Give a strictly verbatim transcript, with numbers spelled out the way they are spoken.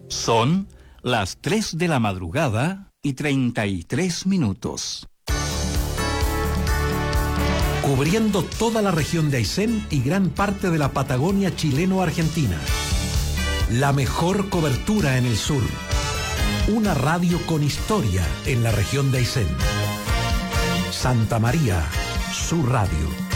Son las tres de la madrugada y treinta y tres minutos. Cubriendo toda la región de Aysén y gran parte de la Patagonia chileno-argentina. La mejor cobertura en el sur. Una radio con historia en la región de Aysén. Santa María, su radio.